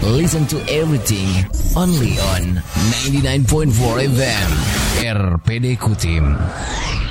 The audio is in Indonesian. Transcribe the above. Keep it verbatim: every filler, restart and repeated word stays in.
Listen to everything only on ninety-nine point four F M R P D Kutim.